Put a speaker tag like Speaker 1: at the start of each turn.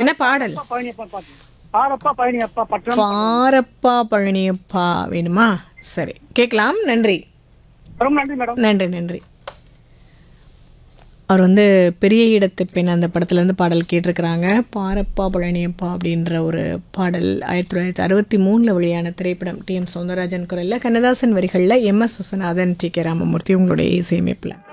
Speaker 1: என்ன பாடல்?
Speaker 2: பழனியப்பா பாட்டு. பாரப்பா பழனியப்பா பட்டணம்.
Speaker 1: பாரப்பா பழனியப்பா வேணுமா? சரி, கேட்கலாம். நன்றி.
Speaker 2: ரொம்ப நன்றி மேடம்.
Speaker 1: நன்றி நன்றி. அவர் வந்து பெரிய இடத்து பெண் அந்த படத்துலேருந்து பாடல் கேட்டிருக்கிறாங்க. பாரப்பா பழனியப்பா அப்படின்ற ஒரு பாடல் 1963 வெளியான திரைப்படம். டி.எம். சௌந்தரராஜன் குரலில், கண்ணதாசன் வரிகளில், எம்.எஸ். விஸ்வநாதன், டி.கே. ராமமூர்த்தி உங்களுடைய இசையமைப்பில்.